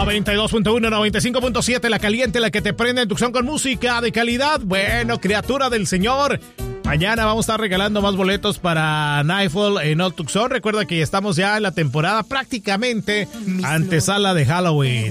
92.1, 95.7, la caliente, la que te prende en Tucson con música de calidad. Bueno, criatura del Señor. Mañana vamos a estar regalando más boletos para Nightfall en Old Tucson. Recuerda que estamos ya en la temporada prácticamente antesala de Halloween.